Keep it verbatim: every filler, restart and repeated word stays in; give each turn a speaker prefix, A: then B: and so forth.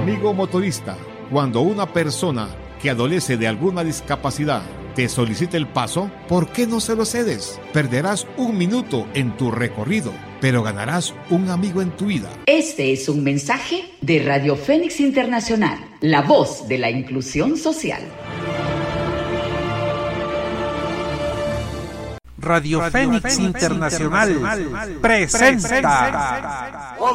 A: Amigo motorista, cuando una persona que adolece de alguna discapacidad te solicita el paso, ¿por qué no se lo cedes? Perderás un minuto en tu recorrido, pero ganarás un amigo en tu vida.
B: Este es un mensaje de Radio Fénix Internacional, la voz de la inclusión social.
C: Radio, Radio Fénix, Fénix Internacional, Internacional presenta.